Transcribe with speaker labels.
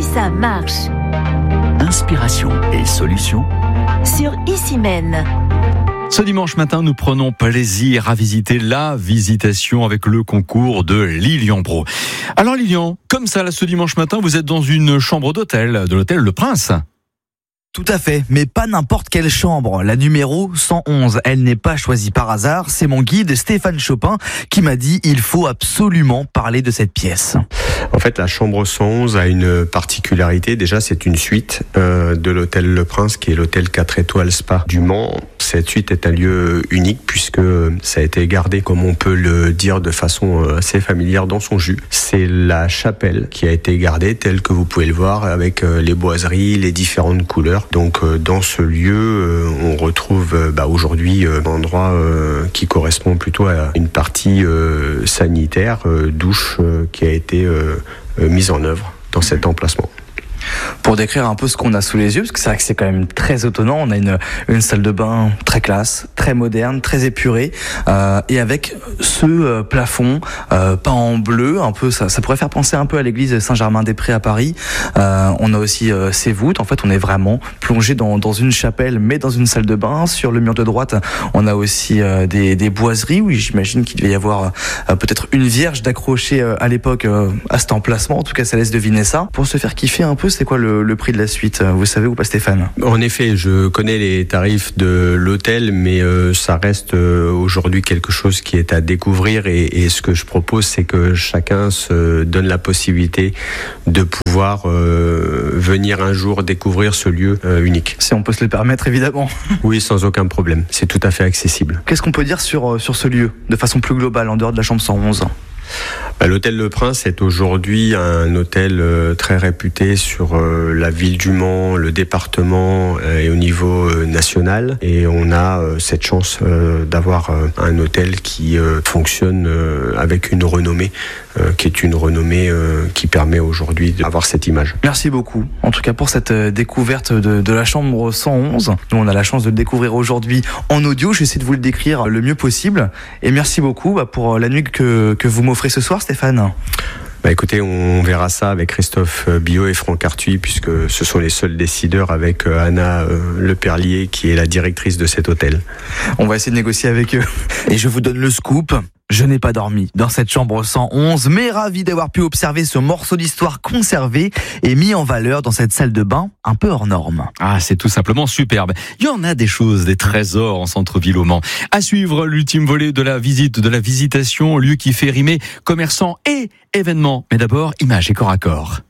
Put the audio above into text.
Speaker 1: ça marche.
Speaker 2: Inspiration et solutions
Speaker 1: Sur Issy-Mène.
Speaker 3: Ce dimanche matin, nous prenons plaisir à visiter la Visitation avec le concours de Lilian Bro. Alors Lilian, comme ça, là, ce dimanche matin, vous êtes dans une chambre d'hôtel, de l'hôtel Le Prince.
Speaker 4: Tout à fait, mais pas n'importe quelle chambre. La numéro 111, elle n'est pas choisie par hasard. C'est mon guide Stéphane Chopin qui m'a dit il faut absolument parler de cette pièce.
Speaker 5: En fait, la chambre 111 a une particularité. Déjà, c'est une suite de l'hôtel Le Prince, qui est l'hôtel 4 étoiles Spa du Mans. Cette suite est un lieu unique puisque ça a été gardé, comme on peut le dire, de façon assez familière dans son jus. C'est la chapelle qui a été gardée telle que vous pouvez le voir, avec les boiseries, les différentes couleurs. Donc dans ce lieu, on retrouve aujourd'hui un endroit qui correspond plutôt à une partie sanitaire, douche, qui a été mise en œuvre dans cet emplacement.
Speaker 4: Pour décrire un peu ce qu'on a sous les yeux, parce que c'est vrai que c'est quand même très étonnant, on a une salle de bain très classe, très moderne, très épurée, et avec ce plafond peint en bleu, un peu ça pourrait faire penser un peu à l'église Saint-Germain-des-Prés à Paris. On a aussi ces voûtes. En fait, on est vraiment plongé dans une chapelle, mais dans une salle de bain. Sur le mur de droite, on a aussi des boiseries, où j'imagine qu'il devait y avoir peut-être une vierge d'accrocher à l'époque à cet emplacement. En tout cas, ça laisse deviner ça. Pour se faire kiffer un peu, c'est quoi le prix de la suite? Vous savez ou pas, Stéphane?
Speaker 5: En effet, je connais les tarifs de l'hôtel, mais ça reste aujourd'hui quelque chose qui est à découvrir, et ce que je propose, c'est que chacun se donne la possibilité de pouvoir venir un jour découvrir ce lieu unique.
Speaker 4: Si on peut se le permettre, évidemment.
Speaker 5: Oui, sans aucun problème. C'est tout à fait accessible.
Speaker 4: Qu'est-ce qu'on peut dire sur ce lieu, de façon plus globale, en dehors de la chambre 111?
Speaker 5: L'hôtel Le Prince est aujourd'hui un hôtel très réputé sur la ville du Mans, le département et au niveau national. Et on a cette chance d'avoir un hôtel qui fonctionne avec une renommée, qui est une renommée qui permet aujourd'hui d'avoir cette image.
Speaker 4: Merci beaucoup, en tout cas pour cette découverte de la chambre 111. Nous, on a la chance de le découvrir aujourd'hui en audio. J'essaie de vous le décrire le mieux possible. Et merci beaucoup pour la nuit que vous m'offrez ce soir, Stéphane.
Speaker 5: Écoutez, on verra ça avec Christophe Billot et Franck Arthuis, puisque ce sont les seuls décideurs, avec Anna Leperlier, qui est la directrice de cet hôtel.
Speaker 4: On va essayer de négocier avec eux. Et je vous donne le scoop. Je n'ai pas dormi dans cette chambre 111, mais ravi d'avoir pu observer ce morceau d'histoire conservé et mis en valeur dans cette salle de bain un peu hors norme.
Speaker 3: Ah, c'est tout simplement superbe. Il y en a des choses, des trésors en centre-ville au Mans. À suivre l'ultime volet de la visite, de la Visitation, lieu qui fait rimer commerçants et événements. Mais d'abord, images et corps à corps.